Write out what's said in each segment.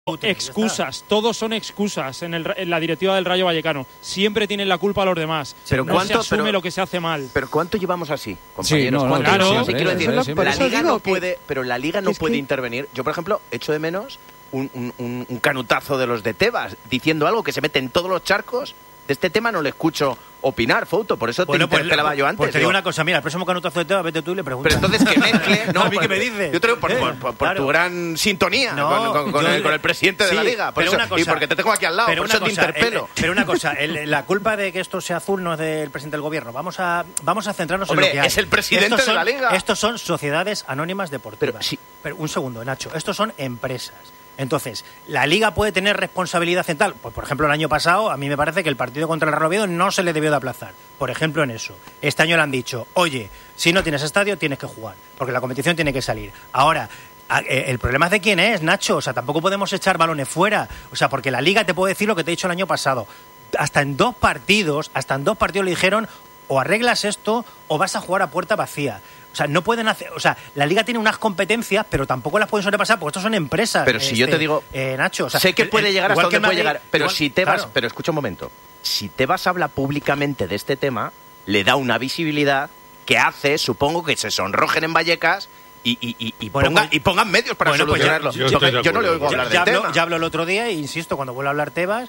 excusas, todos son excusas en la directiva del Rayo Vallecano. Siempre tienen la culpa a los demás. Pero no se asume lo que se hace mal. Pero ¿cuánto llevamos así, compañeros? Sí, claro. Sí, quiero decir, la Liga no puede, pero la Liga no puede intervenir. Yo, por ejemplo, echo de menos un canutazo de los de Tebas diciendo algo que se mete en todos los charcos. De este tema no le escucho opinar, Fouto, por eso te interpelaba yo antes. Pues te digo una cosa, mira, el próximo canutazo de Tebas, vete tú y le preguntas. Pero entonces que mezcle... No, ¿a mí qué me dices? Yo te digo por tu gran sintonía con el presidente de la Liga. Por eso, una cosa, y porque te tengo aquí al lado, por eso te interpelo. Pero una cosa, la culpa de que esto sea azul no es del presidente del gobierno. Vamos a centrarnos en lo que hay. Es el presidente de la Liga. Estos son sociedades anónimas deportivas. Pero un segundo, Nacho, estos son empresas. Entonces, ¿la Liga puede tener responsabilidad en tal? Pues, por ejemplo, el año pasado, a mí me parece que el partido contra el Real Oviedo no se le debió de aplazar. Por ejemplo, en eso. Este año le han dicho, oye, si no tienes estadio, tienes que jugar, porque la competición tiene que salir. Ahora, el problema es de quién es, Nacho. O sea, tampoco podemos echar balones fuera. O sea, porque la Liga te puede decir lo que te he dicho el año pasado. Hasta en dos partidos le dijeron, o arreglas esto o vas a jugar a puerta vacía. O sea, no pueden hacer... O sea, la Liga tiene unas competencias, pero tampoco las pueden sobrepasar porque estos son empresas. Pero si yo te digo... Nacho, o sea, sé que puede llegar hasta donde puede llegar, pero igual, si Tebas... Claro. Pero escucha un momento. Si Tebas habla públicamente de este tema, le da una visibilidad que hace, supongo, que se sonrojen en Vallecas y pongan medios para solucionarlo. Pues yo no le oigo hablar del tema. Ya habló el otro día e insisto, cuando vuelva a hablar Tebas,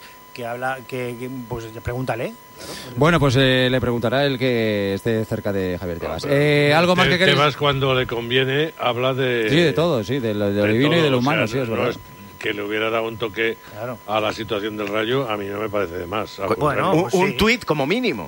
pues pregúntale. Claro. Bueno, pues le preguntará el que esté cerca de Javier Tebas. ¿Algo más que queréis? Tebas, cuando le conviene, habla de... Sí, de todo, sí, de lo divino y de lo humano, sí, es verdad. Que le hubiera dado un toque a la situación del Rayo, a mí no me parece de más. Bueno, un tuit como mínimo.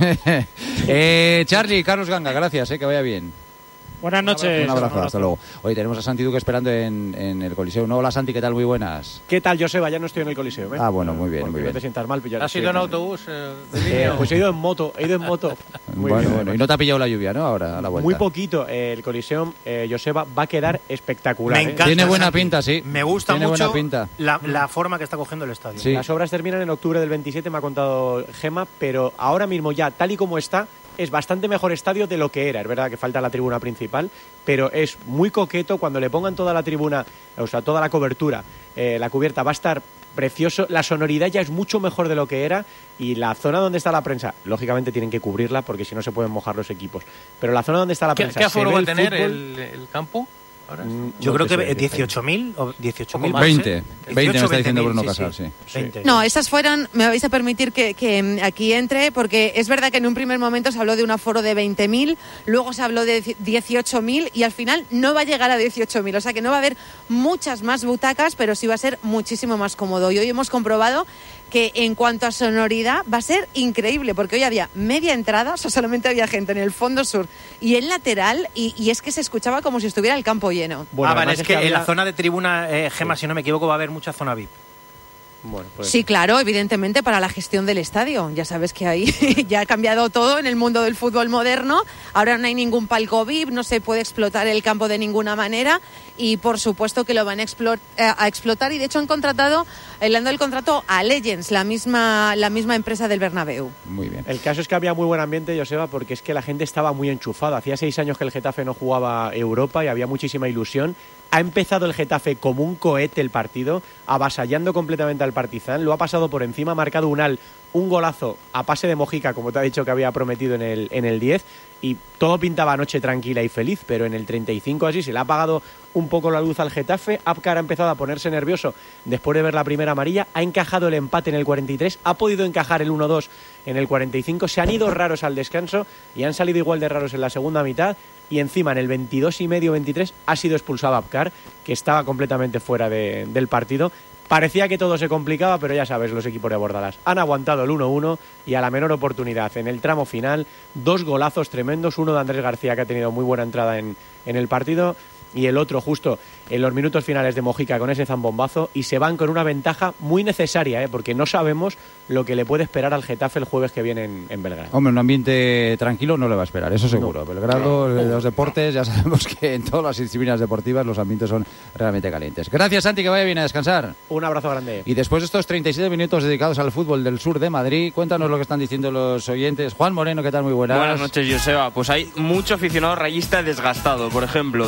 Charlie, Carlos Ganga, gracias, que vaya bien. Buenas noches. Un abrazo, hasta luego. Hoy tenemos a Santi Duque esperando en el Coliseo. No, hola Santi, ¿qué tal? Muy buenas. ¿Qué tal, Joseba? Ya no estoy en el Coliseo, ¿eh? Ah, bueno, muy bien, muy bien. No te sientas mal. ¿Has ido en autobús? Pues he ido en moto, Bueno, y no te ha pillado la lluvia, ¿no? Ahora, a la vuelta. Muy poquito. El Coliseo, Joseba, va a quedar espectacular. Me encanta. Tiene buena pinta, sí. Me gusta Tiene mucho buena pinta. La forma que está cogiendo el estadio. Sí. Las obras terminan en octubre del 27, me ha contado Gema, pero ahora mismo ya, tal y como está, es bastante mejor estadio de lo que era. Es verdad que falta la tribuna principal, pero es muy coqueto. Cuando le pongan toda la tribuna, o sea, toda la cobertura, la cubierta va a estar precioso. La sonoridad ya es mucho mejor de lo que era y la zona donde está la prensa, lógicamente tienen que cubrirla porque si no se pueden mojar los equipos. Pero la zona donde está la prensa... ¿Qué aforo va a tener fútbol, el campo? Ahora, yo creo que 18.000 o 18.000. 20 me está diciendo Bruno Casal, sí. 20. No, esas fueron, me vais a permitir que aquí entre, porque es verdad que en un primer momento se habló de un aforo de 20.000, luego se habló de 18.000 y al final no va a llegar a 18.000, o sea que no va a haber muchas más butacas, pero sí va a ser muchísimo más cómodo. Y hoy hemos comprobado que en cuanto a sonoridad va a ser increíble, porque hoy había media entrada, o sea, solamente había gente en el fondo sur y el lateral, y es que se escuchaba como si estuviera el campo lleno. Bueno, vale, es que en la zona de tribuna, Gema, si no me equivoco, va a haber mucha zona VIP. Bueno, pues... Sí, claro, evidentemente para la gestión del estadio. Ya sabes que ahí ya ha cambiado todo en el mundo del fútbol moderno. Ahora no hay ningún palco VIP, no se puede explotar el campo de ninguna manera y por supuesto que lo van a explotar y de hecho han contratado, le han dado el contrato a Legends, la misma empresa del Bernabéu. Muy bien. El caso es que había muy buen ambiente, Joseba, porque es que la gente estaba muy enchufada. Hacía 6 años que el Getafe no jugaba Europa y había muchísima ilusión. Ha empezado el Getafe como un cohete el partido, avasallando completamente al Partizan. Lo ha pasado por encima, ha marcado un golazo a pase de Mojica, como te ha dicho que había prometido en el 10. Y todo pintaba noche tranquila y feliz, pero en el 35 así se le ha apagado un poco la luz al Getafe. Abkar ha empezado a ponerse nervioso después de ver la primera amarilla. Ha encajado el empate en el 43, ha podido encajar el 1-2 en el 45. Se han ido raros al descanso y han salido igual de raros en la segunda mitad. Y encima en el 22 y medio, 23, ha sido expulsado Abkar, que estaba completamente fuera del partido. Parecía que todo se complicaba, pero ya sabes, los equipos de Bordalás han aguantado el 1-1 y a la menor oportunidad en el tramo final, 2 golazos tremendos, uno de Andrés García, que ha tenido muy buena entrada en el partido, y el otro justo en los minutos finales de Mojica con ese zambombazo, y se van con una ventaja muy necesaria, porque no sabemos lo que le puede esperar al Getafe el jueves que viene en Belgrado. Hombre, un ambiente tranquilo no le va a esperar, eso seguro. No. Belgrado, los deportes, ya sabemos que en todas las disciplinas deportivas los ambientes son realmente calientes. Gracias, Santi, que vaya bien a descansar. Un abrazo grande. Y después de estos 37 minutos dedicados al fútbol del sur de Madrid, cuéntanos lo que están diciendo los oyentes. Juan Moreno, ¿qué tal? Muy buenas. Buenas noches, Joseba. Pues hay mucho aficionado rayista desgastado. Por ejemplo, después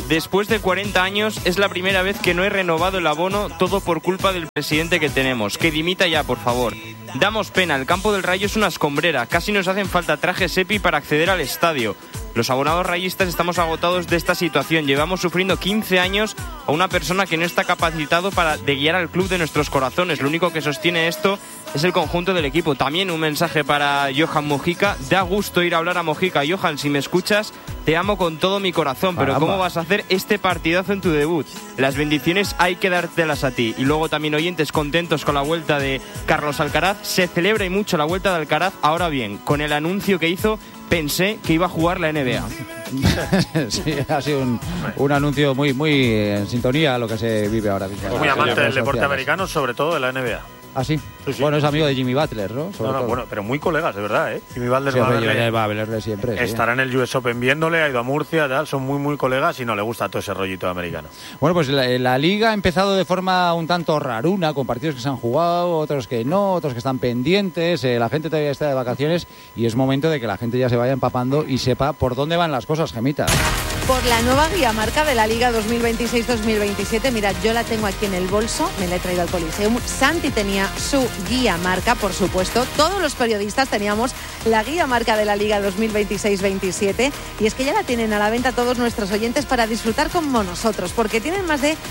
de 40 años es la primera vez que no he renovado el abono, todo por culpa del presidente que tenemos. Que dimita ya, por favor. Damos pena, el campo del Rayo es una escombrera, casi nos hacen falta trajes EPI para acceder al estadio. Los abonados rayistas estamos agotados de esta situación. Llevamos sufriendo 15 años a una persona que no está capacitado de guiar al club de nuestros corazones. Lo único que sostiene esto es el conjunto del equipo. También un mensaje para Johan Mojica. Da gusto ir a hablar a Mojica. Johan, si me escuchas, te amo con todo mi corazón. Pero ¿cómo vas a hacer este partidazo en tu debut? Las bendiciones hay que dártelas a ti. Y luego también oyentes contentos con la vuelta de Carlos Alcaraz. Se celebra y mucho la vuelta de Alcaraz. Ahora bien, con el anuncio que hizo, pensé que iba a jugar la NBA. Sí, ha sido un anuncio muy en sintonía a lo que se vive ahora mismo. Muy amante del deporte americano, sobre todo de la NBA. ¿Ah, sí? Sí, sí. Bueno, es amigo de Jimmy Butler, ¿no? Bueno, pero muy colegas, de verdad, ¿eh? Jimmy Butler Sí, va a verle siempre. Sí. Estará en el US Open viéndole, ha ido a Murcia, tal, son muy colegas y no le gusta todo ese rollito americano. Bueno, pues la Liga ha empezado de forma un tanto raruna, con partidos que se han jugado, otros que no, otros que están pendientes, la gente todavía está de vacaciones y es momento de que la gente ya se vaya empapando y sepa por dónde van las cosas, Gemita. Por la nueva guía marca de la Liga 2026-2027, mirad, yo la tengo aquí en el bolso, me la he traído al Coliseum. Santi tenía su guía marca, por supuesto. Todos los periodistas teníamos la guía marca de la Liga 2026-27 y es que ya la tienen a la venta todos nuestros oyentes para disfrutar como nosotros, porque tienen más de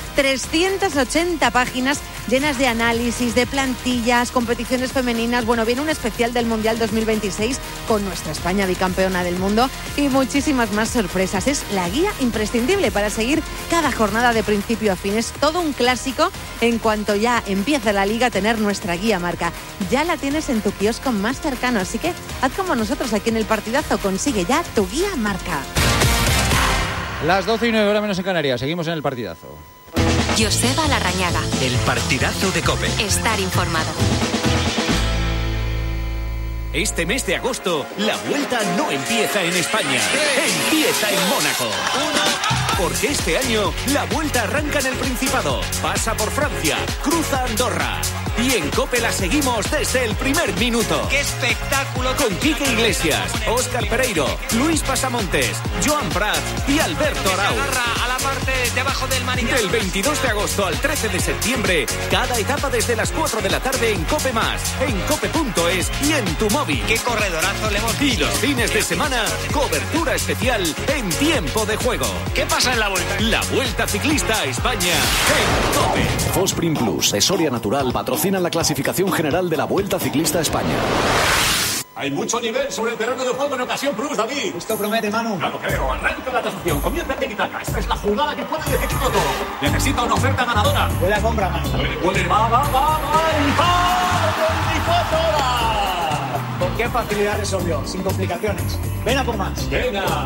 380 páginas llenas de análisis, de plantillas, competiciones femeninas. Bueno, viene un especial del Mundial 2026 con nuestra España bicampeona del mundo y muchísimas más sorpresas. Es la guía imprescindible para seguir cada jornada de principio a fin. Es todo un clásico en cuanto ya empieza la Liga a tener nuestra guía marca. Ya la tienes en tu kiosco más cercano, así que haz como nosotros aquí en El Partidazo, consigue ya tu guía marca. Las 12:09 menos en Canarias, seguimos en El Partidazo. Joseba Larrañaga. El Partidazo de COPE. Estar informado. Este mes de agosto, la vuelta no empieza en España, empieza en Mónaco. Porque este año, la vuelta arranca en el Principado, pasa por Francia, cruza Andorra. Y en COPE la seguimos desde el primer minuto. ¡Qué espectáculo! Con Quique Iglesias, Óscar Pereiro, Luis Pasamontes, Joan Prats y Alberto Arau. A la parte de abajo del manillar. Del 22 de agosto al 13 de septiembre, cada etapa desde las 4 de la tarde en COPE+, en cope.es y en tu móvil. ¡Qué corredorazo le hemos visto! Y los fines de semana, cobertura especial en tiempo de juego. ¿Qué pasa en la vuelta? La Vuelta Ciclista a España en COPE. Fosprin Plus de Soria Natural patrocina la clasificación general de la Vuelta Ciclista a España. Hay mucho nivel sobre el terreno de juego en ocasión plus, David. Esto promete, Manu. Claro, creo. Arranca la tasación. Comienza el tiki-taka. Esta es la jugada que puede decidirlo todo. Necesita una oferta ganadora. Buena compra, Manu. Va. ¿Con qué facilidad resolvió? Sin complicaciones. Ven a por más. Venga.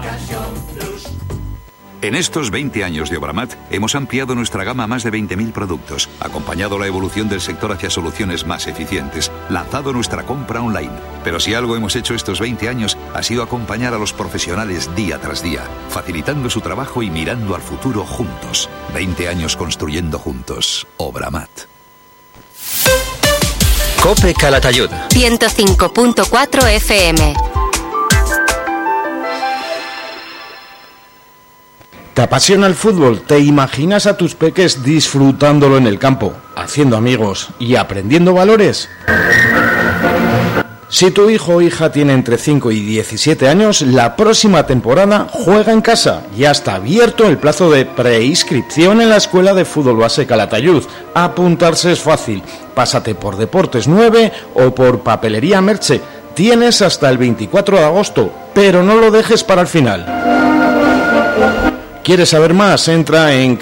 En estos 20 años de Obramat hemos ampliado nuestra gama a más de 20.000 productos, acompañado la evolución del sector hacia soluciones más eficientes, lanzado nuestra compra online. Pero si algo hemos hecho estos 20 años ha sido acompañar a los profesionales día tras día, facilitando su trabajo y mirando al futuro juntos. 20 años construyendo juntos. Obramat. COPE Calatayud. 105.4 FM. ¿Te apasiona el fútbol? ¿Te imaginas a tus peques disfrutándolo en el campo, haciendo amigos y aprendiendo valores? Si tu hijo o hija tiene entre 5 y 17 años, la próxima temporada juega en casa. Ya está abierto el plazo de preinscripción en la Escuela de Fútbol Base Calatayud. Apuntarse es fácil. Pásate por Deportes 9 o por Papelería Merche. Tienes hasta el 24 de agosto, pero no lo dejes para el final. ¿Quieres saber más? Entra en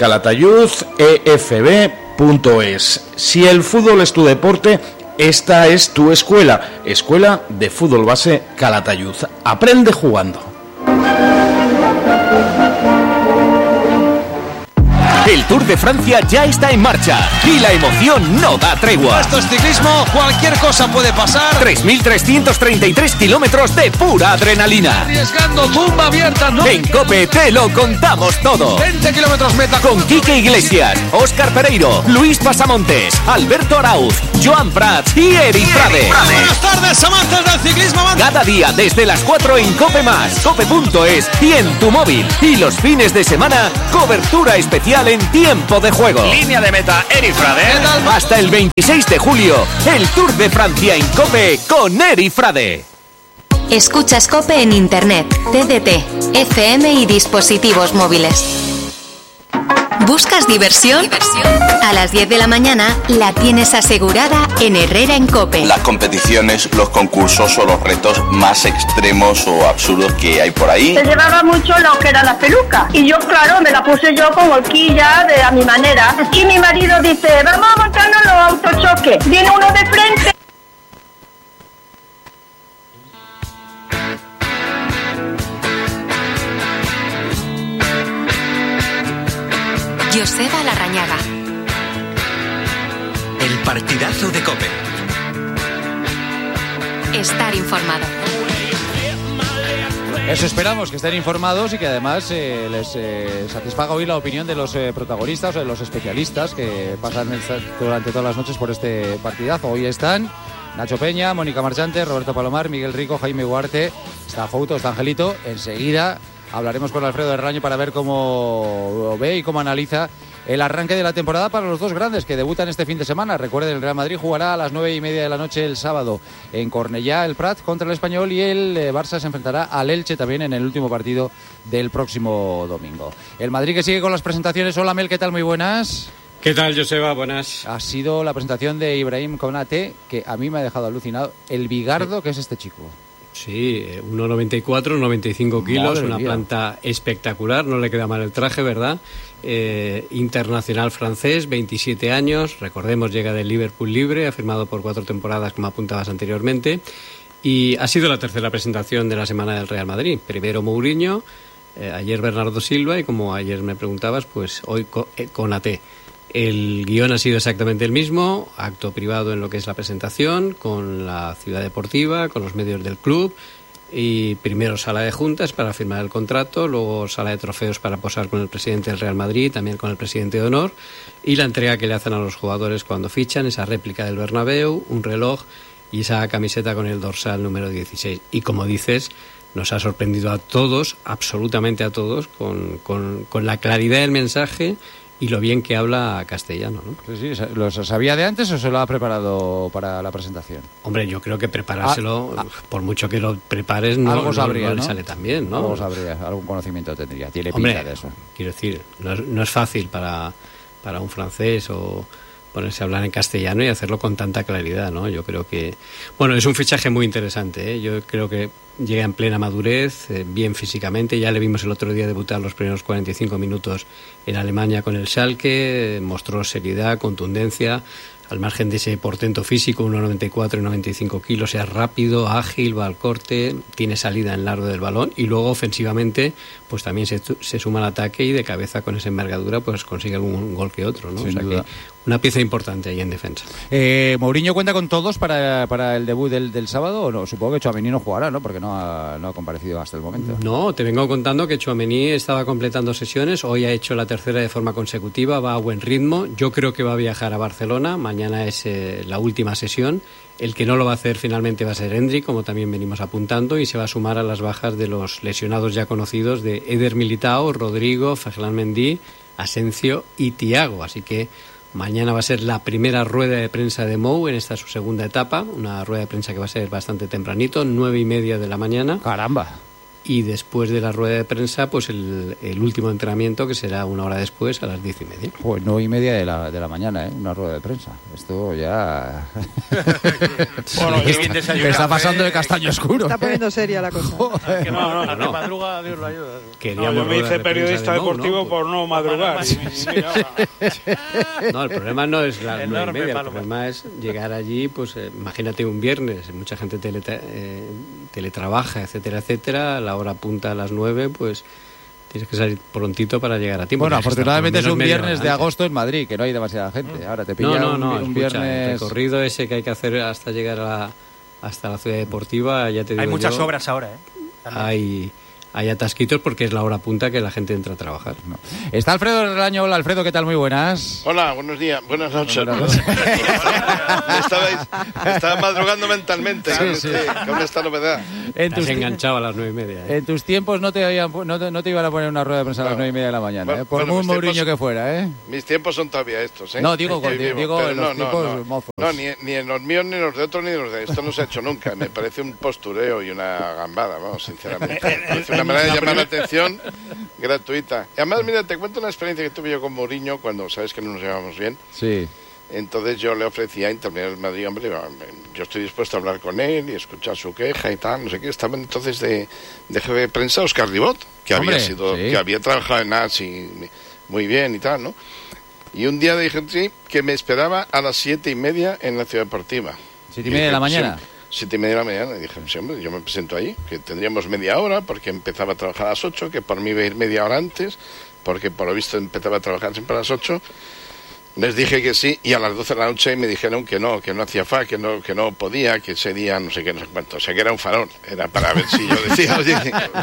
calatayudefb.es. Si el fútbol es tu deporte, esta es tu escuela. Escuela de Fútbol Base Calatayud. Aprende jugando. El Tour de Francia ya está en marcha y la emoción no da tregua. Esto es ciclismo, cualquier cosa puede pasar. 3.333 kilómetros de pura adrenalina. Arriesgando, tumba abierta, ¿no? En COPE te lo contamos todo. 20 kilómetros meta. Con Quique Iglesias, Óscar Pereiro, Luis Pasamontes, Alberto Arauz, Joan Prats y Eric Frade. Buenas tardes, amantes del ciclismo. Cada día desde las 4 en COPE+, COPE.es y en tu móvil. Y los fines de semana, cobertura especial en tiempo de juego. Línea de meta, Eric Frade. Hasta el 26 de julio, el Tour de Francia en COPE con Eric Frade. Escuchas COPE en Internet, TDT, FM y dispositivos móviles. ¿Buscas diversión? A las 10 de la mañana la tienes asegurada en Herrera en COPE. Las competiciones, los concursos o los retos más extremos o absurdos que hay por ahí. Se llevaba mucho lo que era la peluca y yo, claro, me la puse yo con horquilla a mi manera. Y mi marido dice, vamos a montarnos los autochoques. Viene uno de frente. Joseba Larrañaga. El partidazo de COPE. Estar informado. Eso esperamos, que estén informados y que además les satisfaga oír la opinión de los protagonistas o de los especialistas que pasan durante todas las noches por este partidazo. Hoy están Nacho Peña, Mónica Marchante, Roberto Palomar, Miguel Rico, Jaime Huarte, está Fouto, está Angelito. Enseguida hablaremos con Alfredo Herraño para ver cómo ve y cómo analiza el arranque de la temporada para los dos grandes que debutan este fin de semana. Recuerden, el Real Madrid jugará a las 9:30 de la noche el sábado en Cornellá, el Prat contra el Español, y el Barça se enfrentará al Elche también en el último partido del próximo domingo. El Madrid que sigue con las presentaciones. Hola Mel, ¿qué tal? Muy buenas. ¿Qué tal, Joseba? Buenas. Ha sido la presentación de Ibrahim Konaté, que a mí me ha dejado alucinado. El bigardo que es este chico. Sí, 1,94, 95 kilos, Madre una mía. planta espectacular, no le queda mal el traje, ¿verdad? Internacional francés, 27 años, recordemos, llega del Liverpool libre, ha firmado por 4 temporadas, como apuntabas anteriormente, y ha sido la tercera presentación de la semana del Real Madrid. Primero Mourinho, ayer Bernardo Silva, y como ayer me preguntabas, pues hoy Konaté. El guión ha sido exactamente el mismo, acto privado en lo que es la presentación, con la ciudad deportiva, con los medios del club, y primero sala de juntas para firmar el contrato, luego sala de trofeos para posar con el presidente del Real Madrid, también con el presidente de honor, y la entrega que le hacen a los jugadores cuando fichan, esa réplica del Bernabéu, un reloj y esa camiseta con el dorsal número 16. Y como dices, nos ha sorprendido a todos, absolutamente a todos, con la claridad del mensaje y lo bien que habla castellano, ¿no? Sí, ¿lo sabía de antes o se lo ha preparado para la presentación? Hombre, yo creo que preparárselo, por mucho que lo prepares, algo sabría, no le sale tan bien, ¿no? Algo sabría, algún conocimiento tendría, tiene Hombre, pinta de eso. Quiero decir, no es fácil para un francés o ponerse a hablar en castellano y hacerlo con tanta claridad, ¿no? Yo creo que... Bueno, es un fichaje muy interesante, ¿eh? Yo creo que llega en plena madurez, bien físicamente. Ya le vimos el otro día debutar los primeros 45 minutos en Alemania con el Schalke, mostró seriedad, contundencia, al margen de ese portento físico, 1,94 y 95 kilos, es rápido, ágil, va al corte, tiene salida en largo del balón y luego ofensivamente pues también se suma al ataque y de cabeza con esa envergadura pues consigue algún gol que otro, ¿no? Sin o sea duda. que una pieza importante ahí en defensa. ¿Mourinho cuenta con todos para el debut del sábado o no? Supongo que Tchouaméni no jugará, ¿no? Porque no ha comparecido hasta el momento. No, te vengo contando que Tchouaméni estaba completando sesiones, hoy ha hecho la tercera de forma consecutiva, va a buen ritmo, yo creo que va a viajar a Barcelona, mañana es la última sesión, el que no lo va a hacer finalmente va a ser Endrick, como también venimos apuntando, y se va a sumar a las bajas de los lesionados ya conocidos de Eder Militao, Rodrigo, Ferland Mendy, Asensio y Thiago, así que mañana va a ser la primera rueda de prensa de Mou en esta su segunda etapa, una rueda de prensa que va a ser bastante tempranito, 9:30 de la mañana. ¡Caramba! Y después de la rueda de prensa, pues el último entrenamiento, que será una hora después, a las 10:30. Pues 9:30 de la mañana, ¿eh? Una rueda de prensa. Esto ya... Bueno, está pasando de castaño oscuro. Está poniendo seria la cosa. Que no. Madruga, Dios lo ayuda. Queríamos yo me hice rueda de periodista prensa de Mou, deportivo ¿no? por no madrugar. No, el problema no es la Enorme 9:30, el Paloma. problema es llegar allí, pues imagínate un viernes, mucha gente teletrabaja, etcétera, etcétera, la hora punta a las 9, pues Tienes que salir prontito para llegar a tiempo. Bueno, afortunadamente es un viernes de antes. agosto en Madrid, que no hay demasiada gente. Ahora te pilla un viernes... El recorrido ese que hay que hacer hasta llegar hasta la ciudad deportiva, ya te digo. Hay muchas obras ahora, Hay atasquitos porque es la hora punta que la gente entra a trabajar. No. Está Alfredo Relaño. Hola, Alfredo, ¿qué tal? Muy buenas. Hola, buenos días, buenas noches. Estaba madrugando mentalmente con esta novedad. Te has enganchado a las 9:30. En tus tiempos no te iban a poner una rueda de prensa a las 9:30 de la mañana, por muy Mourinho que fuera, Mis tiempos son todavía estos, No, digo los tiempos mozos. No, ni en los míos, ni en los de otros, ni en los de... Esto no se ha hecho nunca. Me parece un postureo y una gambada, vamos, sinceramente. Una manera de llamar la atención gratuita. Y además, mira, te cuento una experiencia que tuve yo con Mourinho cuando sabes que no nos llevamos bien. Sí. Entonces yo le ofrecía intervenir en el Madrid, hombre, yo estoy dispuesto a hablar con él y escuchar su queja y tal, no sé qué. Estaba entonces de jefe de prensa Óscar Ribot, que había trabajado en AS y muy bien y tal, ¿no? Y un día dije que me esperaba a las 7:30 en la Ciudad Deportiva. ¿7:30 de la mañana? 7:30 de la mañana. Y dije, sí, hombre, yo me presento ahí, que tendríamos media hora, porque empezaba a trabajar a las 8, que por mí iba a ir media hora antes, porque por lo visto empezaba a trabajar siempre a las 8. Les dije que sí, y a las 12 de la noche me dijeron que no hacía que no podía, que ese día no sé qué, no sé cuánto. O sea, que era un farol. Era para ver si yo decía, oye,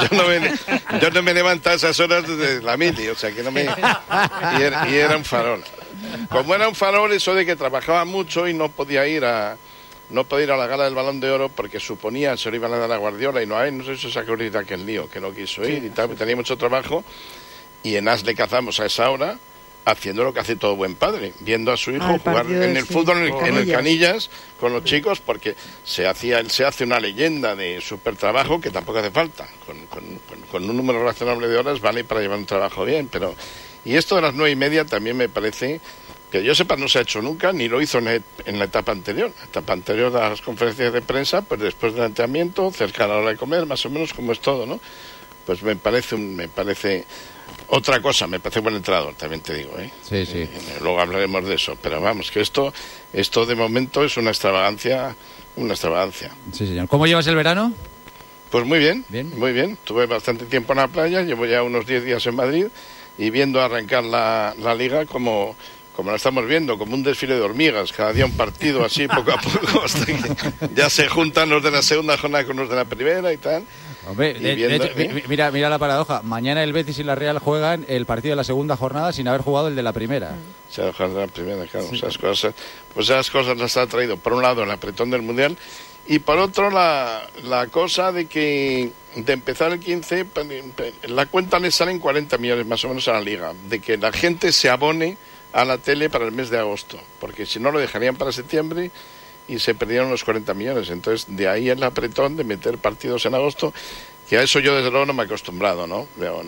yo no me levanto a esas horas desde la mili, o sea, que no me... Y era un farol. Como era un farol, eso de que trabajaba mucho y no podía ir a la gala del Balón de Oro porque suponía se lo iban a dar a Guardiola y no sé si se sacó ahorita aquel lío, que no quiso ir y tal, tenía mucho trabajo, y en AS le cazamos a esa hora haciendo lo que hace todo buen padre, viendo a su hijo jugar en el fútbol en el Canillas con los chicos, porque él se hace una leyenda de súper trabajo que tampoco hace falta, con un número razonable de horas vale para llevar un trabajo bien, pero... Y esto de las 9:30 también me parece... Que yo sepa no se ha hecho nunca, ni lo hizo en la etapa anterior. La etapa anterior de las conferencias de prensa, pues después del entrenamiento, cerca a la hora de comer, más o menos como es todo, ¿no? Pues me parece otra cosa, me parece buen entrenador, también te digo, ¿eh? Sí. Luego hablaremos de eso, pero vamos, que esto de momento es una extravagancia. Sí, señor. ¿Cómo llevas el verano? Pues muy bien, muy bien. Tuve bastante tiempo en la playa, llevo ya unos 10 días en Madrid y viendo arrancar la liga como la estamos viendo, como un desfile de hormigas, cada día un partido así, poco a poco, hasta que ya se juntan los de la segunda jornada con los de la primera y tal. Hombre, de hecho, mira la paradoja. Mañana el Betis y la Real juegan el partido de la segunda jornada sin haber jugado el de la primera. Se ha jugado de la primera, claro. Sí. Esas cosas las ha traído, por un lado, el apretón del Mundial, y por otro, la cosa de empezar el 15, la cuenta le salen 40 millones más o menos a la Liga, de que la gente se abone a la tele para el mes de agosto, porque si no lo dejarían para septiembre y se perdieron los 40 millones. Entonces, de ahí el apretón de meter partidos en agosto, que a eso yo desde luego no me he acostumbrado, ¿no?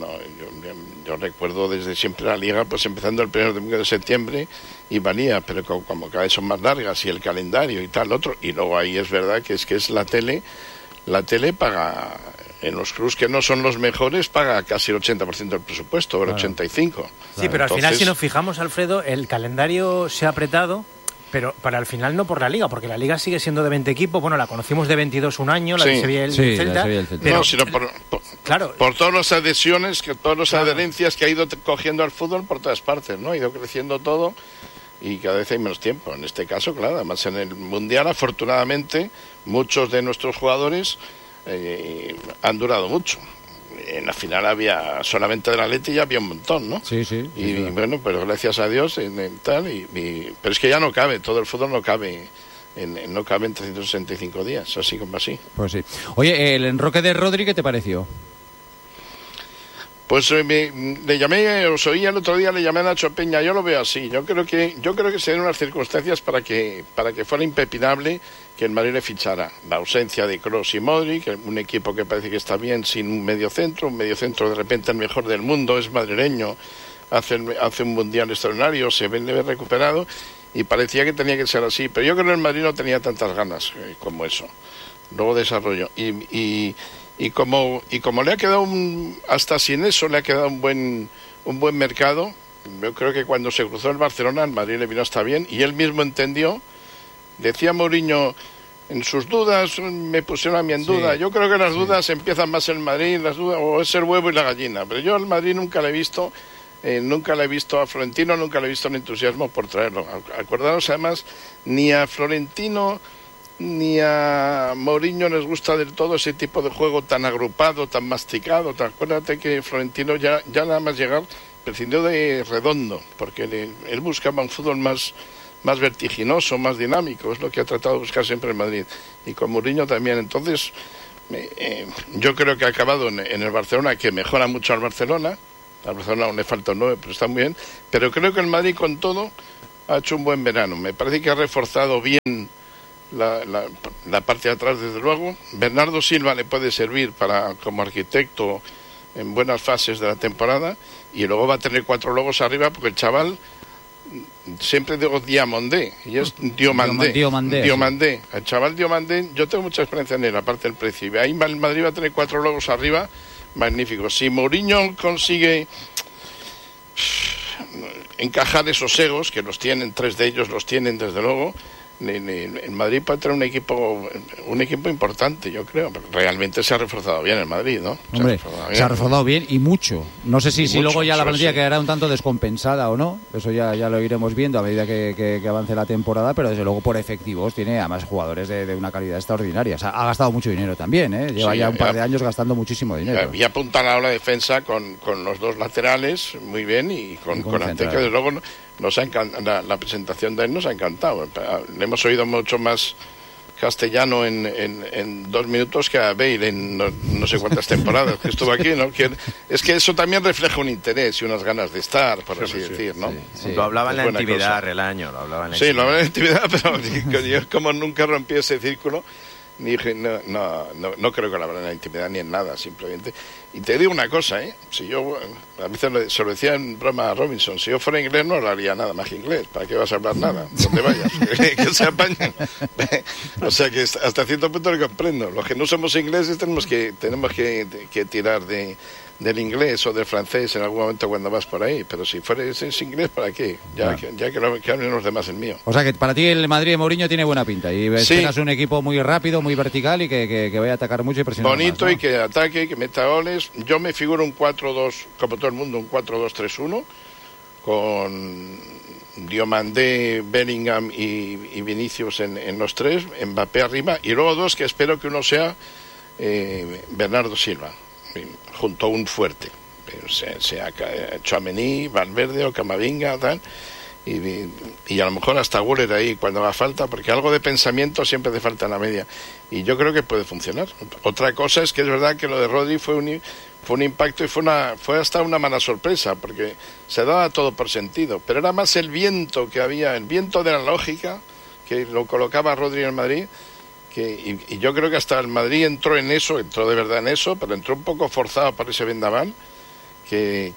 Yo recuerdo desde siempre la Liga, pues empezando el 1 de septiembre y valía, pero como cada vez son más largas y el calendario y tal, otro, y luego ahí es verdad que es la tele paga... En los clubs que no son los mejores paga casi el 80% del presupuesto, el 85%. Sí, pero al final si nos fijamos, Alfredo, el calendario se ha apretado, pero para el final no por la Liga, porque la Liga sigue siendo de 20 equipos. Bueno, la conocimos de 22 un año, la de Sevilla y el Celta. Pero, no, sino por todas las adhesiones, todas las adherencias que ha ido cogiendo al fútbol por todas partes, ¿no? Ha ido creciendo todo y cada vez hay menos tiempo. En este caso, claro, además en el Mundial, afortunadamente, muchos de nuestros jugadores... han durado mucho. En la final había solamente del Atleti, ya había un montón, ¿no? Sí. Y bueno, pero gracias a Dios pero es que ya no cabe, todo el fútbol no cabe en 365 días, así como así. Pues sí. Oye, el enroque de Rodri, ¿qué te pareció? Pues le llamé, os oí el otro día, le llamé a Nacho Peña. Yo lo veo así. Yo creo que se dieron unas circunstancias para que fuera impepinable que el Madrid le fichara. La ausencia de Kroos y Modric, un equipo que parece que está bien sin un mediocentro de repente el mejor del mundo, es madrileño, hace un mundial extraordinario, se ve recuperado y parecía que tenía que ser así. Pero yo creo que el Madrid no tenía tantas ganas como eso. Luego desarrollo. Y como le ha quedado hasta sin eso le ha quedado un buen mercado, yo creo que cuando se cruzó el Barcelona, el Madrid le vino hasta bien y él mismo entendió. Decía Mourinho, en sus dudas me pusieron a mí en duda. Yo creo que las dudas empiezan más en Madrid, las dudas, o es el huevo y la gallina. Pero yo al Madrid nunca le he visto a Florentino, nunca le he visto un entusiasmo por traerlo. Acordaros además, ni a Florentino ni a Mourinho les gusta del todo ese tipo de juego tan agrupado, tan masticado. Acuérdate que Florentino ya nada más llegar prescindió de Redondo, porque él buscaba un fútbol más vertiginoso, más dinámico, es lo que ha tratado de buscar siempre en Madrid, y con Mourinho también. Entonces yo creo que ha acabado en el Barcelona, que mejora mucho al Barcelona. Al Barcelona aún le falta un 9, pero está muy bien. Pero creo que el Madrid con todo ha hecho un buen verano. Me parece que ha reforzado bien la parte de atrás, desde luego. Bernardo Silva le puede servir como arquitecto en buenas fases de la temporada, y luego va a tener 4 lobos arriba, porque el chaval, siempre digo Diomandé, y es Diomandé. El chaval Diomandé, yo tengo mucha experiencia en él, aparte del precio. Ahí el Madrid va a tener 4 lobos arriba, magníficos. Si Mourinho consigue encajar esos egos, que los tienen, 3 de ellos los tienen desde luego, en Madrid puede tener un equipo importante, yo creo. Realmente se ha reforzado bien el Madrid, ¿no? Hombre, se ha reforzado bien y mucho. No sé si luego ya la plantilla quedará un tanto descompensada o no. Eso ya lo iremos viendo a medida que avance la temporada, pero desde luego por efectivos tiene además jugadores de una calidad extraordinaria. O sea, ha gastado mucho dinero también, ¿eh? Lleva ya un par de años gastando muchísimo dinero. Y apuntan a la defensa con los 2 laterales, muy bien, y con Anteca, desde luego. La presentación de él nos ha encantado. Le hemos oído mucho más castellano en 2 minutos que a Bale en no sé cuántas temporadas que estuvo aquí, ¿no? Es que eso también refleja un interés y unas ganas de estar, por así decir, ¿no? Lo hablaba en la intimidad, Relaño. Lo hablaba en la intimidad, pero yo como nunca rompí ese círculo, dije, no creo que la verdad en la intimidad ni en nada, simplemente. Y te digo una cosa, si yo, a veces se lo decía en broma a Robinson, si yo fuera inglés no hablaría nada más que inglés, ¿para qué vas a hablar nada? Donde vayas, que se apañen. O sea que hasta cierto punto lo comprendo. Los que no somos ingleses tenemos que tirar del inglés o del francés en algún momento cuando vas por ahí, pero si fueres inglés, ¿para qué? Ya que hablen los demás el mío. O sea que para ti el Madrid de Mourinho tiene buena pinta y esperas un equipo muy rápido, muy vertical y que vaya a atacar mucho y presionar bonito más, ¿no? Y que ataque, que meta goles. Yo me figuro un 4-2, como todo el mundo, un 4-2-3-1 con Diomandé, Bellingham y Vinicius en los 3, Mbappé arriba, y luego 2 que espero que uno sea Bernardo Silva, junto a un fuerte, sea Tchouaméni, Valverde o Camavinga, tal, y a lo mejor hasta Güler ahí cuando haga falta, porque algo de pensamiento siempre hace falta en la media, y yo creo que puede funcionar. Otra cosa es que es verdad que lo de Rodri fue un impacto y fue hasta una mala sorpresa, porque se daba todo por sentido, pero era más el viento que había, el viento de la lógica que lo colocaba Rodri en el Madrid, y yo creo que hasta el Madrid entró de verdad en eso, pero entró un poco forzado por ese vendaval, que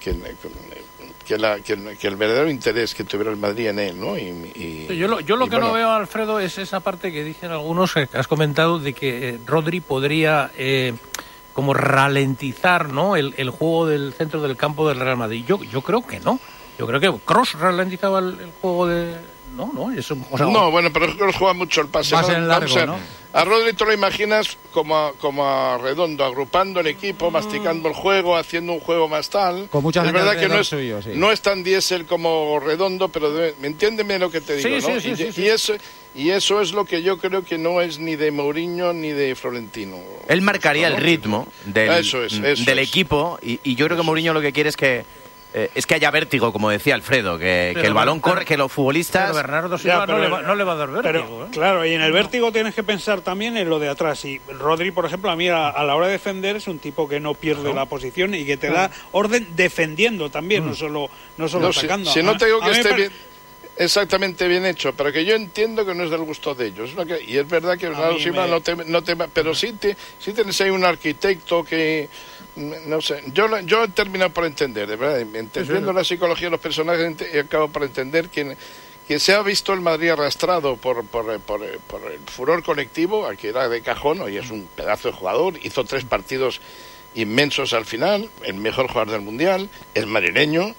el verdadero interés que tuviera el Madrid en él, ¿no? Yo lo que no veo, Alfredo, es esa parte que dicen algunos, que has comentado, de que Rodri podría como ralentizar, ¿no?, el juego del centro del campo del Real Madrid. Yo creo que no. Yo creo que Kroos ralentizaba el juego de... No, eso... O sea, no, bueno, pero Kroos juega mucho el pase. Más en largo, ¿no? A Rodri tú lo imaginas como a Redondo, agrupando el equipo, masticando el juego, haciendo un juego más tal. Con mucha gente es verdad que no es tan diésel como Redondo, pero entiéndeme lo que te digo, ¿no? Y eso es lo que yo creo que no es ni de Mourinho ni de Florentino. Él marcaría el ritmo del equipo, y yo creo que Mourinho lo que quiere es que haya vértigo, como decía Alfredo, que el balón corre, que los futbolistas... Pero Bernardo Silva no le va a dar vértigo. Claro, y en el vértigo tienes que pensar también en lo de atrás. Y Rodri, por ejemplo, a mí a la hora de defender es un tipo que no pierde la posición y que te da orden defendiendo también, no solo atacando. Si no te digo que esté bien, exactamente bien hecho, pero que yo entiendo que no es del gusto de ellos. Y es verdad que Bernardo Silva no te... Pero sí tienes ahí un arquitecto que... No sé, yo he terminado por entender, de verdad, entendiendo la psicología de los personajes, he acabado por entender que se ha visto el Madrid arrastrado por el furor colectivo, al que era de cajón, hoy es un pedazo de jugador, hizo 3 partidos inmensos al final, el mejor jugador del Mundial, es madrileño,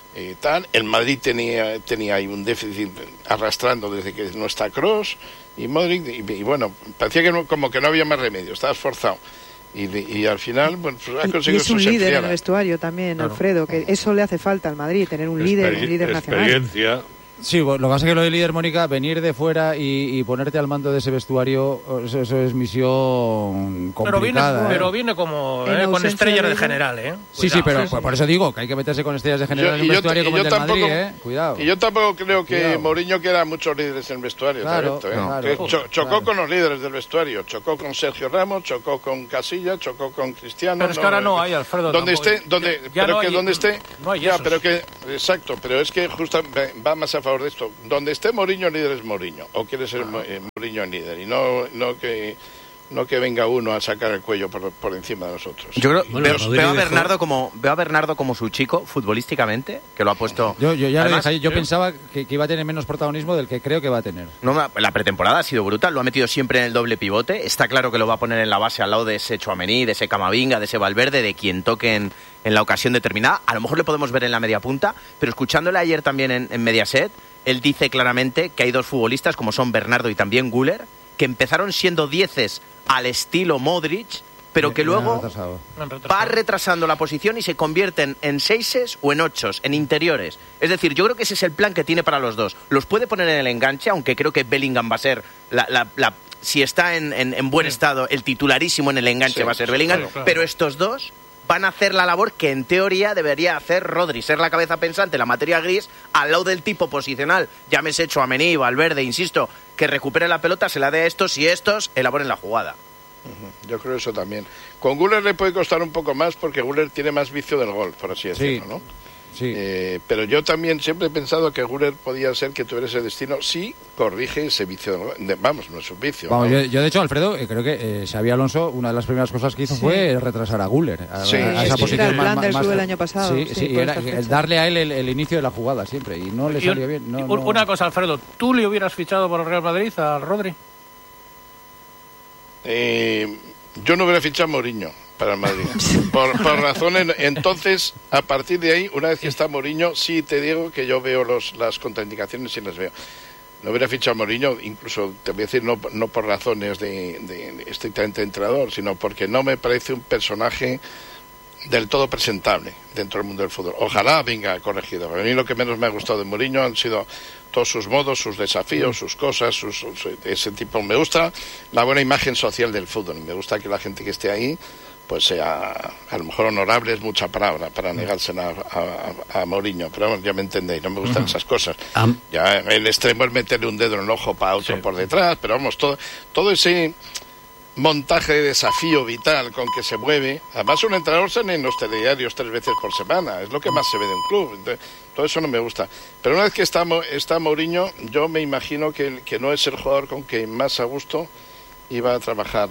tal. El Madrid tenía ahí un déficit arrastrando desde que no está Kroos y Modric, y bueno, parecía que como que no había más remedio, estaba esforzado. Y al final, bueno, pues ha conseguido. Y es un líder en el vestuario también, claro. Alfredo, que eso le hace falta al Madrid, tener un líder nacional. Experiencia. Sí, lo que pasa es que lo de líder, Mónica, venir de fuera y ponerte al mando de ese vestuario, eso es misión complicada. Pero viene como con estrellas de general, ¿eh? Sí, pero por eso digo que hay que meterse con estrellas de general en un vestuario como el del Madrid, Cuidado. Y yo tampoco creo que Mourinho quiera muchos líderes en el vestuario, claro, chocó con los líderes del vestuario, chocó con Sergio Ramos, chocó con Casillas, chocó con Cristiano. Pero es que ahora no hay, Alfredo. Donde esté, exacto, pero es que justo va más a favor de esto. Donde esté Mourinho, el líder es Mourinho, o quiere ser Mourinho el líder, y no que venga uno a sacar el cuello por encima de nosotros. Yo creo, veo a Bernardo como su chico futbolísticamente, que lo ha puesto. Yo pensaba que iba a tener menos protagonismo del que creo que va a tener. No, la pretemporada ha sido brutal, lo ha metido siempre en el doble pivote. Está claro que lo va a poner en la base al lado de ese Tchouaméni, de ese Camavinga, de ese Valverde, de quien toque en la ocasión determinada. A lo mejor le podemos ver en la media punta, pero escuchándole ayer también en Mediaset, él dice claramente que hay dos futbolistas, como son Bernardo y también Güler, que empezaron siendo dieces al estilo Modric, pero que luego va retrasando la posición y se convierten en seises o en ochos, en interiores. Es decir, yo creo que ese es el plan que tiene para los dos. Los puede poner en el enganche, aunque creo que Bellingham va a ser si está en buen estado, el titularísimo en el enganche va a ser Bellingham, claro. Pero estos dos van a hacer la labor que en teoría debería hacer Rodri, ser la cabeza pensante, la materia gris, al lado del tipo posicional, llámese Tchouaméni, Valverde, insisto, que recupere la pelota, se la dé a estos y estos elaboren la jugada. Yo creo eso también. Con Güler le puede costar un poco más porque Güler tiene más vicio del gol, por así decirlo, ¿no? Sí. Pero yo también siempre he pensado que Güler podía ser que tuviera ese destino si corrige ese vicio del gol. Vamos, no es un vicio. Vamos, ¿no? Yo de hecho, Alfredo, creo que Xabi Alonso, una de las primeras cosas que hizo fue retrasar a Güler a esa posición. Era el plan del club el año pasado. Sí, era darle a él el inicio de la jugada siempre y no le salió bien. Una cosa, Alfredo, ¿tú le hubieras fichado por el Real Madrid al Rodri? Yo no hubiera fichado a Mourinho para el Madrid por razones. Entonces, a partir de ahí, una vez que está Mourinho, sí te digo que yo veo las contraindicaciones y las veo. No hubiera fichado a Mourinho, incluso te voy a decir, no por razones de estrictamente entrenador, sino porque no me parece un personaje del todo presentable dentro del mundo del fútbol. Ojalá venga corregido. A mí lo que menos me ha gustado de Mourinho han sido todos sus modos, sus desafíos, sus cosas, ese tipo. Me gusta la buena imagen social del fútbol. Me gusta que la gente que esté ahí pues sea, a lo mejor honorable es mucha palabra para negársela a Mourinho, pero bueno, ya me entendéis, no me gustan esas cosas. Ya el extremo es meterle un dedo en el ojo para otro por detrás, pero vamos, todo ese montaje de desafío vital con que se mueve. Además, un entrenador sale en los telediarios 3 veces por semana, es lo que más se ve de un club. Entonces, todo eso no me gusta. Pero una vez que está Mourinho, yo me imagino que no es el jugador con que más a gusto iba a trabajar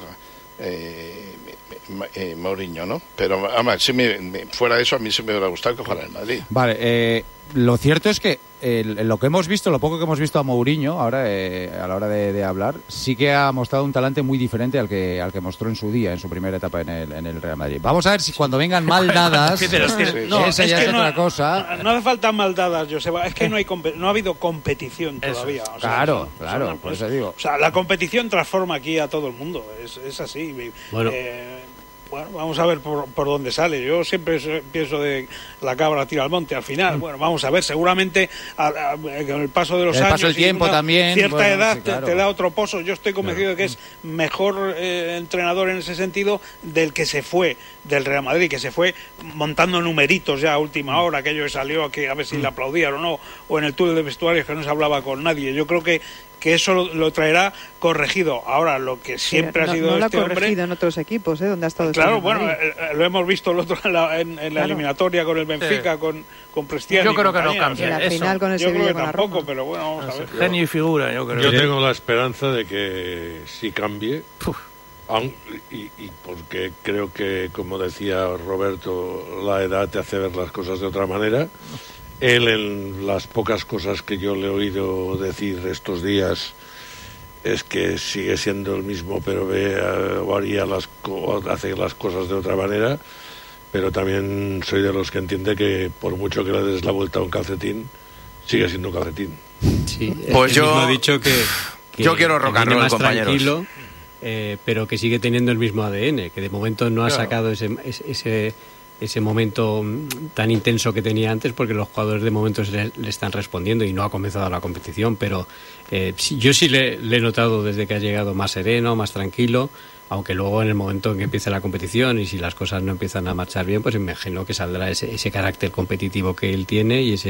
Mourinho, ¿no? Pero además, fuera de eso, a mí sí me hubiera gustado que jugara en Madrid. Vale, lo cierto es que lo que hemos visto, lo poco que hemos visto a Mourinho ahora a la hora de hablar, sí que ha mostrado un talante muy diferente al que mostró en su día, en su primera etapa en el Real Madrid. Vamos a ver si cuando vengan maldadas esa ya es otra cosa. No hace falta maldadas, Joseba, es que no ha habido competición todavía. O sea, claro, por eso digo. O sea, la competición transforma aquí a todo el mundo, es así. Bueno. Bueno, vamos a ver por dónde sale. Yo siempre pienso de la cabra tira al monte al final. Bueno, vamos a ver. Seguramente con el paso de los años, el tiempo también, cierta edad te da otro pozo. Yo estoy convencido de que es mejor entrenador en ese sentido del que se fue del Real Madrid, que se fue montando numeritos ya a última hora, aquello que salió a ver si le aplaudían o no, o en el túnel de vestuarios que no se hablaba con nadie. Yo creo que eso lo traerá corregido. Ahora, lo que siempre ha sido no este lo ha corregido en otros equipos, donde ha estado. Claro, bueno, lo hemos visto el otro en la eliminatoria con el Benfica, con Prestiani. Yo creo que no cambia. En la final con el Sevilla, yo creo que tampoco, pero bueno, vamos a ver. Genio y figura, yo creo. Yo tengo la esperanza de que sí cambie. Y porque creo que, como decía Roberto, la edad te hace ver las cosas de otra manera. Él, en las pocas cosas que yo le he oído decir estos días, es que sigue siendo el mismo, pero hace las cosas de otra manera. pero también soy de los que entiende que por mucho que le des la vuelta a un calcetín, sigue siendo un calcetín. Sí, pues yo mismo he dicho que yo quiero rock and roll, más compañeros. Tranquilo, pero que sigue teniendo el mismo ADN, que de momento no ha sacado ese momento tan intenso que tenía antes, porque los jugadores de momento le están respondiendo y no ha comenzado la competición, pero yo sí le he notado desde que ha llegado más sereno, más tranquilo, aunque luego en el momento en que empiece la competición y si las cosas no empiezan a marchar bien, pues imagino que saldrá ese carácter competitivo que él tiene y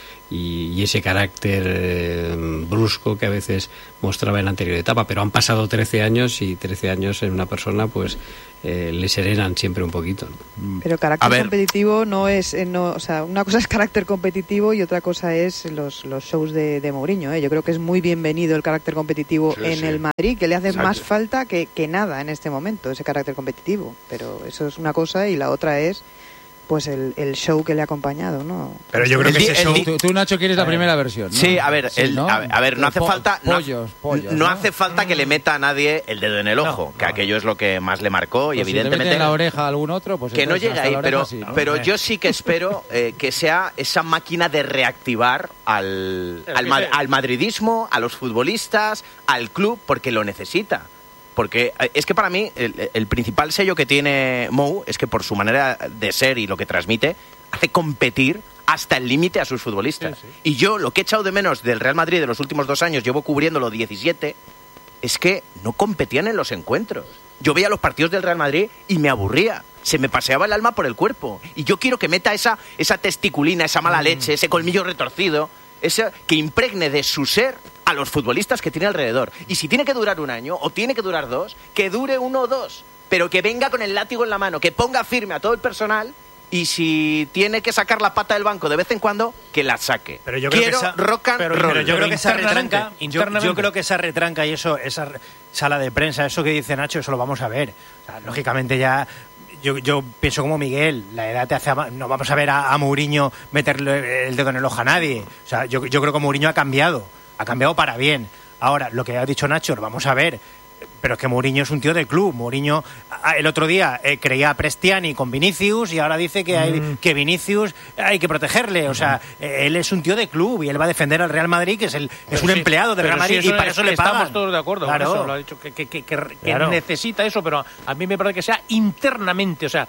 ese carácter brusco que a veces mostraba en la anterior etapa, pero han pasado 13 años y 13 años en una persona pues le serenan siempre un poquito. Pero carácter competitivo no es, o sea, una cosa es carácter competitivo y otra cosa es los shows de Mourinho, ¿eh? Yo creo que es muy bienvenido el carácter competitivo en el Madrid, que le hace más falta que nada en este momento, ese carácter competitivo, pero eso es una cosa y la otra es pues el show que le ha acompañado, ¿no? Pero yo creo que ese show... Tú, Nacho, quieres la primera versión, ¿no? Sí, a ver, ¿no? A ver, no hace falta... Pollos, no hace falta que le meta a nadie el dedo en el ojo, que aquello es lo que más le marcó y pues evidentemente... Si le mete en la oreja a algún otro, pues... Que no llegue ahí, pero ¿no? yo sí que espero que sea esa máquina de reactivar al madridismo, a los futbolistas, al club, porque lo necesita. Porque es que para mí el principal sello que tiene Mou es que por su manera de ser y lo que transmite, hace competir hasta el límite a sus futbolistas. Sí, sí. Y yo lo que he echado de menos del Real Madrid de los últimos 2 años, llevo cubriéndolo 17, es que no competían en los encuentros. Yo veía los partidos del Real Madrid y me aburría. Se me paseaba el alma por el cuerpo. Y yo quiero que meta esa testiculina, esa mala leche, ese colmillo retorcido, que impregne de su ser a los futbolistas que tiene alrededor. Y si tiene que durar 1 año o tiene que durar 2, que dure 1 o 2, pero que venga con el látigo en la mano, que ponga firme a todo el personal y si tiene que sacar la pata del banco de vez en cuando, que la saque. Pero yo creo Quiero rock and roll. Pero yo creo que esa retranca, yo creo que esa retranca y eso, esa sala de prensa, eso que dice Nacho, eso lo vamos a ver. O sea, lógicamente ya... Yo pienso como Miguel, la edad te hace... No vamos a ver a Mourinho meterle el dedo en el ojo a nadie. O sea, yo creo que Mourinho ha cambiado para bien. Ahora, lo que ha dicho Nacho, lo vamos a ver. Pero es que Mourinho es un tío de club. Mourinho el otro día creía a Prestiani con Vinicius y ahora dice que Vinicius hay que protegerle. O sea, él es un tío de club y él va a defender al Real Madrid, que es un empleado del Real Madrid, y para eso le pagan. Estamos todos de acuerdo con eso. Lo ha dicho, que claro, necesita eso, pero a mí me parece que sea internamente. O sea,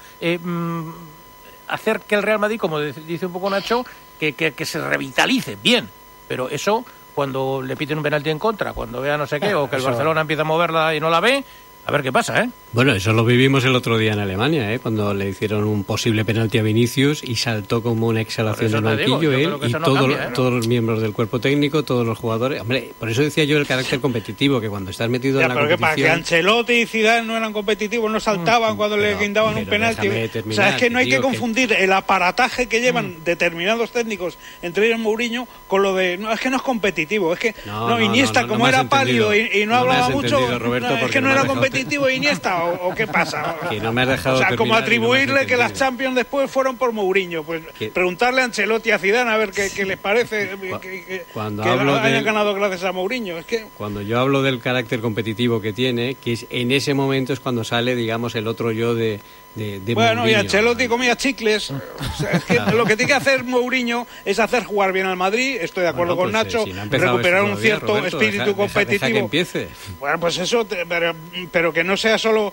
hacer que el Real Madrid, como dice un poco Nacho, que se revitalice bien. Pero eso... cuando le piten un penalti en contra, cuando vea no sé qué, o que el Barcelona empieza a moverla y no la ve, a ver qué pasa, ¿eh? Bueno, eso lo vivimos el otro día en Alemania, ¿eh? Cuando le hicieron un posible penalti a Vinicius y saltó como una exhalación del banquillo él y todos los miembros del cuerpo técnico, todos los jugadores. Hombre, por eso decía yo el carácter competitivo, que cuando estás metido en la competición... Pero que Ancelotti y Zidane no eran competitivos, no saltaban cuando le guindaban un penalti. O sea, es que no hay que confundir el aparataje que llevan determinados técnicos, entre ellos Mourinho, con lo de... No, es que no es competitivo, es que... Iniesta, como era pálido y no hablaba mucho, es que no era competitivo Iniesta, o qué pasa. Que no me has dejado, o sea, como atribuirle que las Champions después fueron por Mourinho, pues preguntarle a Ancelotti y a Zidane a ver qué les parece que hayan ganado gracias a Mourinho. Es que... Cuando yo hablo del carácter competitivo que tiene, que es, en ese momento es cuando sale, digamos, el otro yo de bueno, Mourinho. Y Ancelotti comía chicles. O sea, es que lo que tiene que hacer Mourinho es hacer jugar bien al Madrid. Estoy de acuerdo con Nacho. Recuperar un cierto espíritu competitivo. Deja que empiece. Bueno, pues eso, pero que no sea solo...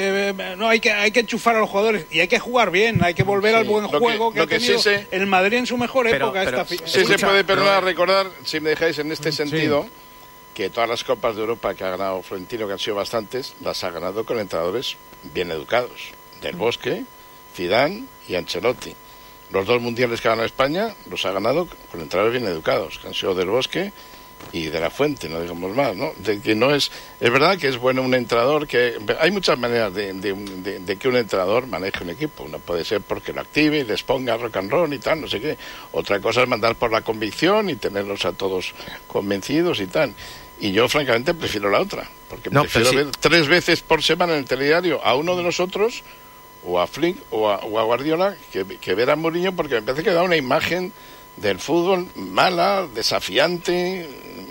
no, hay que enchufar a los jugadores y hay que jugar bien. Hay que volver al buen juego que ha tenido el Madrid en su mejor época. Sí se puede, perdón, recordar, si me dejáis en este sentido, que todas las Copas de Europa que ha ganado Florentino, que han sido bastantes, las ha ganado con entrenadores bien educados. Del Bosque, Zidane y Ancelotti. Los 2 mundiales que ha ganado España los ha ganado con entrenadores bien educados, que han sido Del Bosque y de la Fuente, no digamos más, ¿no? De que no es verdad que es bueno un entrenador, que hay muchas maneras de que un entrenador maneje un equipo. Una puede ser porque lo active y les ponga rock and roll y tal, no sé qué. Otra cosa es mandar por la convicción y tenerlos a todos convencidos y tal. Y yo, francamente, prefiero la otra, porque prefiero ver 3 veces por semana en el telediario a uno de nosotros, o a Flick o a Guardiola, que ver a Mourinho, porque me parece que da una imagen del fútbol mala, desafiante,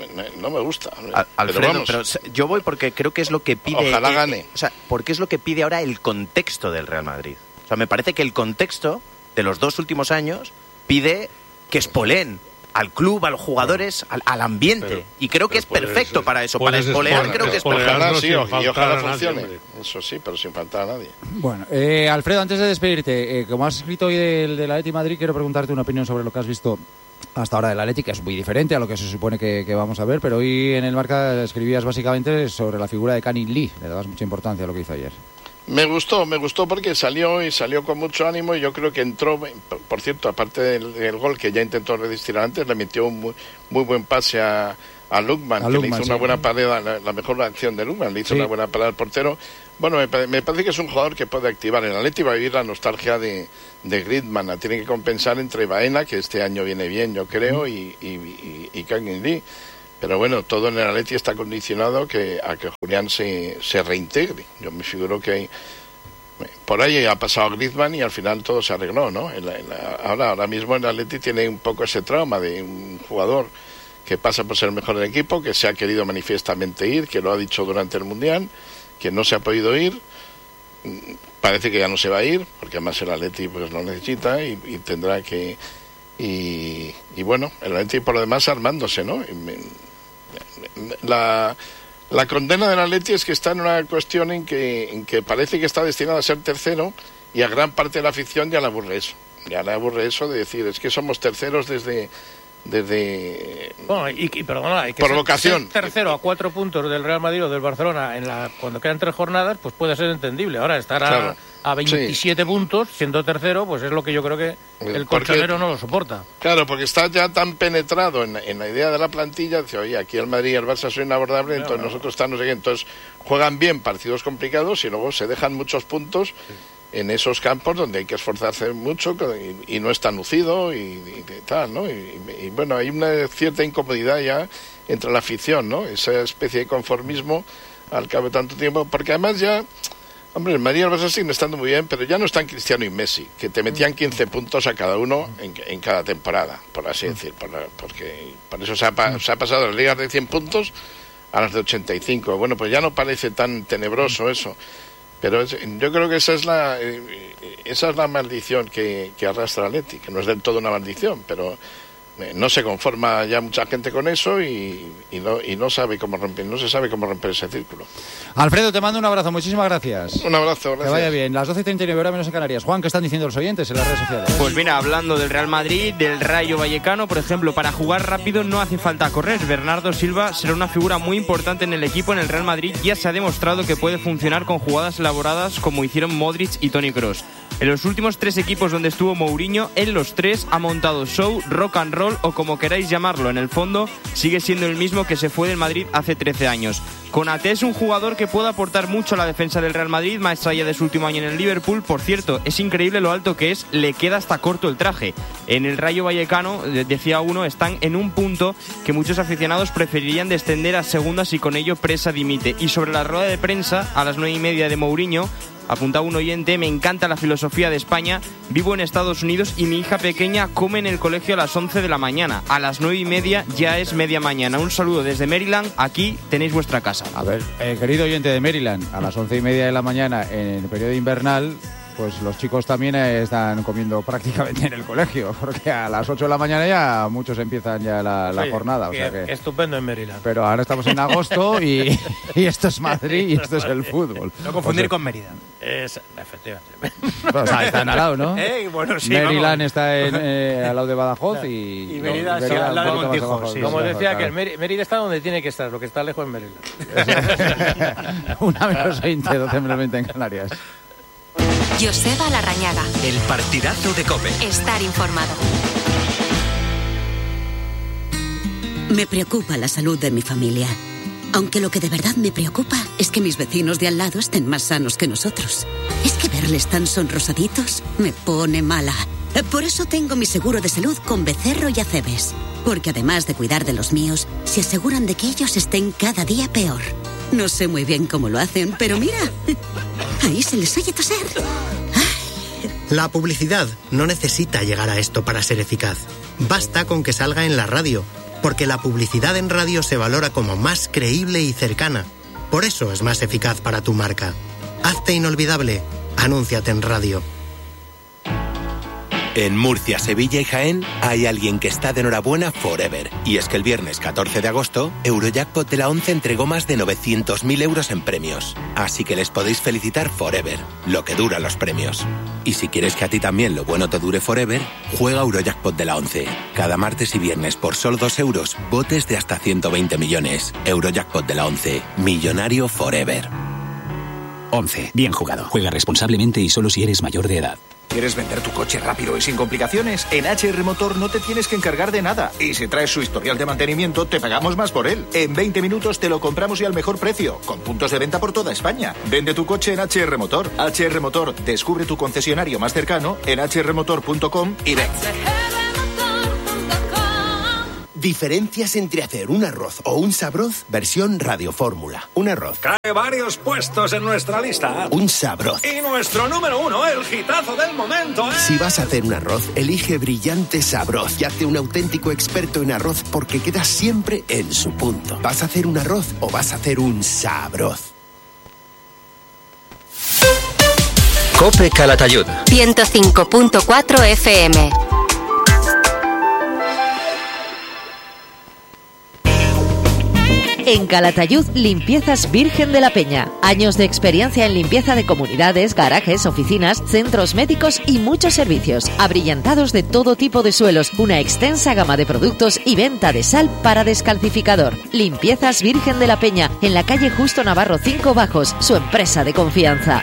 no me gusta. Alfredo, pero yo voy porque creo que es lo que pide... Ojalá gane. O sea, porque es lo que pide ahora el contexto del Real Madrid. O sea, me parece que el contexto de los 2 últimos años pide que espoleen al club, a los jugadores, al ambiente. Y creo que es perfecto para eso. Para espolear creo que es perfecto. Ojalá funcione. Eso sí, pero sin faltar a nadie. Bueno, Alfredo, antes de despedirte, como has escrito hoy del Atleti Madrid, quiero preguntarte una opinión sobre lo que has visto hasta ahora del Atleti, que es muy diferente a lo que se supone que vamos a ver, pero hoy en el Marca escribías básicamente sobre la figura de Canning Lee. Le dabas mucha importancia a lo que hizo ayer. Me gustó porque salió con mucho ánimo y yo creo que entró, por cierto, aparte del gol que ya intentó resistir antes, le metió un muy buen pase a Lookman, que le hizo una buena parada, la mejor acción de Lookman, le hizo una buena parada al portero. Bueno, me parece que es un jugador que puede activar. El Atleti va a vivir la nostalgia de Griezmann, la tiene que compensar entre Baena, que este año viene bien, yo creo, y Canning Lee. Pero bueno, todo en el Atleti está condicionado a que Julián se reintegre. Yo me figuro que por ahí ha pasado Griezmann y al final todo se arregló, ¿no? Ahora mismo el Atleti tiene un poco ese trauma de un jugador que pasa por ser el mejor del equipo, que se ha querido manifiestamente ir, que lo ha dicho durante el Mundial, que no se ha podido ir. Parece que ya no se va a ir, porque además el Atleti pues lo necesita y tendrá que... Y bueno, el Atleti por lo demás armándose, ¿no? La condena del Atleti es que está en una cuestión en que parece que está destinado a ser tercero y a gran parte de la afición ya le aburre eso. Ya le aburre eso de decir, es que somos terceros desde bueno, perdona, por vocación. Ser tercero a 4 puntos del Real Madrid o del Barcelona cuando quedan 3 jornadas, pues puede ser entendible. Ahora estar a 27 puntos, siendo tercero, pues es lo que yo creo que el colchonero no lo soporta. Claro, porque está ya tan penetrado en la idea de la plantilla, dice, oye, aquí el Madrid y el Barça son inabordables, entonces nosotros estamos no sé qué. Entonces juegan bien partidos complicados y luego se dejan muchos puntos en esos campos donde hay que esforzarse mucho y no está lucido y tal, ¿no? Y bueno, hay una cierta incomodidad ya entre la afición, ¿no? Esa especie de conformismo al cabo de tanto tiempo, porque además ya, hombre, el Madrid y el Barça siguen estando muy bien, pero ya no están Cristiano y Messi, que te metían 15 puntos a cada uno en cada temporada, por así decir, porque por eso se ha pasado de las ligas de 100 puntos a las de 85. Bueno, pues ya no parece tan tenebroso eso. Pero yo creo que esa es la maldición que arrastra el Atleti, que no es del todo una maldición, pero no se conforma ya mucha gente con eso y no sabe cómo romper, no se sabe cómo romper ese círculo. Alfredo, te mando un abrazo, muchísimas gracias. Un abrazo, gracias. Que vaya bien, las 12:39 horas menos en Canarias. Juan, ¿qué están diciendo los oyentes en las redes sociales? Pues mira, hablando del Real Madrid, del Rayo Vallecano, por ejemplo, para jugar rápido no hace falta correr. Bernardo Silva será una figura muy importante en el equipo. En el Real Madrid ya se ha demostrado que puede funcionar con jugadas elaboradas como hicieron Modric y Toni Kroos. En los últimos 3 equipos donde estuvo Mourinho, en los 3 ha montado show, rock and roll o como queráis llamarlo. En el fondo sigue siendo el mismo que se fue del Madrid hace 13 años. Konaté es un jugador que puede aportar mucho a la defensa del Real Madrid, más allá de su último año en el Liverpool. Por cierto, es increíble lo alto que es, le queda hasta corto el traje. En el Rayo Vallecano, decía uno, están en un punto que muchos aficionados preferirían descender a segundas y con ello Presa dimite. Y sobre la rueda de prensa, a las 9:30 de Mourinho, apuntaba un oyente, me encanta la filosofía de España, vivo en Estados Unidos y mi hija pequeña come en el colegio a las 11 de la mañana. A las 9:30 ya es media mañana. Un saludo desde Maryland, aquí tenéis vuestra casa. A ver, querido oyente de Maryland, a las 11:30 de la mañana en el periodo invernal, pues los chicos también están comiendo prácticamente en el colegio, porque a las 8 de la mañana ya muchos empiezan ya la jornada. O sea que, estupendo en Maryland. Pero ahora estamos en agosto y esto es Madrid y esto es el fútbol. No confundir con Mérida. Efectivamente. Pero, o sea, están al lado, ¿no? Bueno, sí, Maryland está al lado de Badajoz y Mérida está al lado de Montijo. Sí, como decía que Mérida está donde tiene que estar, lo que está lejos es Maryland. Una menos 20, 12 menos 20 en Canarias. Joseba Larrañaga. El partidazo de COPE. Estar informado. Me preocupa la salud de mi familia. Aunque lo que de verdad me preocupa es que mis vecinos de al lado estén más sanos que nosotros. Es que verles tan sonrosaditos me pone mala. Por eso tengo mi seguro de salud con Becerro y Acebes. Porque además de cuidar de los míos, se aseguran de que ellos estén cada día peor. No sé muy bien cómo lo hacen, pero mira, ahí se les oye toser. La publicidad no necesita llegar a esto para ser eficaz. Basta con que salga en la radio, porque la publicidad en radio se valora como más creíble y cercana. Por eso es más eficaz para tu marca. Hazte inolvidable. Anúnciate en radio. En Murcia, Sevilla y Jaén hay alguien que está de enhorabuena forever. Y es que el viernes 14 de agosto, Eurojackpot de la 11 entregó más de 900.000 euros en premios. Así que les podéis felicitar forever, lo que dura los premios. Y si quieres que a ti también lo bueno te dure forever, juega Eurojackpot de la 11. Cada martes y viernes por solo 2 euros, botes de hasta 120 millones. Eurojackpot de la 11. Millonario forever. 11. Bien jugado. Juega responsablemente y solo si eres mayor de edad. ¿Quieres vender tu coche rápido y sin complicaciones? En HR Motor no te tienes que encargar de nada. Y si traes su historial de mantenimiento, te pagamos más por él. En 20 minutos te lo compramos y al mejor precio, con puntos de venta por toda España. Vende tu coche en HR Motor. HR Motor, descubre tu concesionario más cercano en hrmotor.com y ven. Diferencias entre hacer un arroz o un sabroz, versión Radio Fórmula. Un arroz. Cae varios puestos en nuestra lista. Un sabroz. Y nuestro número 1, el hitazo del momento, ¿eh? Si vas a hacer un arroz, elige Brillante Sabroz y hazte un auténtico experto en arroz porque queda siempre en su punto. ¿Vas a hacer un arroz o vas a hacer un sabroz? COPE Calatayud. 105.4 FM. En Calatayud, Limpiezas Virgen de la Peña. Años de experiencia en limpieza de comunidades, garajes, oficinas, centros médicos y muchos servicios. Abrillantados de todo tipo de suelos, una extensa gama de productos y venta de sal para descalcificador. Limpiezas Virgen de la Peña, en la calle Justo Navarro 5 Bajos, su empresa de confianza.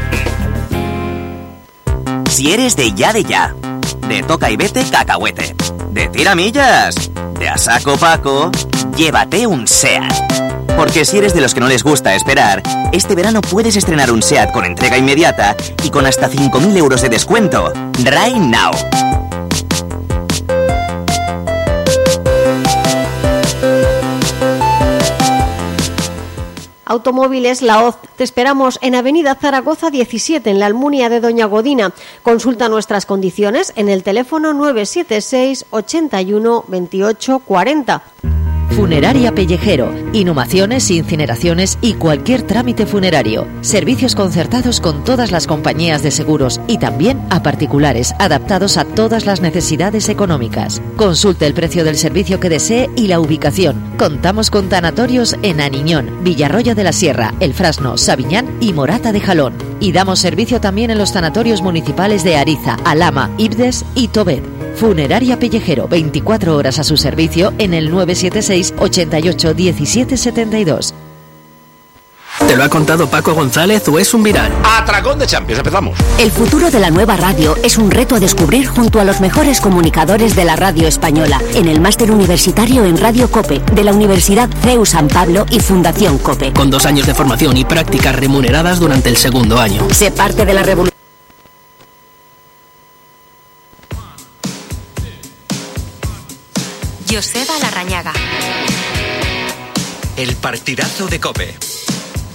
Si eres de ya, de toca y vete cacahuete, de tiramillas, de a saco Paco, llévate un SEAT. Porque si eres de los que no les gusta esperar, este verano puedes estrenar un SEAT con entrega inmediata y con hasta 5.000 euros de descuento. Right now. Automóviles La Hoz. Te esperamos en Avenida Zaragoza 17, en la Almunia de Doña Godina. Consulta nuestras condiciones en el teléfono 976 81 28 40. Funeraria Pellejero. Inhumaciones, incineraciones y cualquier trámite funerario. Servicios concertados con todas las compañías de seguros y también a particulares, adaptados a todas las necesidades económicas. Consulte el precio del servicio que desee y la ubicación. Contamos con tanatorios en Aniñón, Villarroya de la Sierra, El Frasno, Sabiñán y Morata de Jalón. Y damos servicio también en los tanatorios municipales de Ariza, Alhama, Ibdes y Tobet. Funeraria Pellejero, 24 horas a su servicio en el 976 88 17 72. ¿Te lo ha contado Paco González o es un viral? Atracón de Champions, empezamos. El futuro de la nueva radio es un reto a descubrir junto a los mejores comunicadores de la radio española en el máster universitario en Radio COPE de la Universidad CEU San Pablo y Fundación COPE. Con 2 años de formación y prácticas remuneradas durante el segundo año. Sé parte de la revolución. Joseba Larrañaga. El partidazo de COPE.